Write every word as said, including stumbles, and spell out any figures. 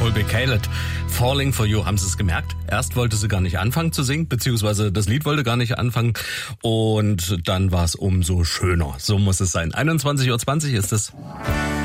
Colby Caleb, Falling for You, haben Sie es gemerkt? Erst wollte sie gar nicht anfangen zu singen, beziehungsweise das Lied wollte gar nicht anfangen und dann war es umso schöner. So muss es sein. einundzwanzig Uhr zwanzig ist es.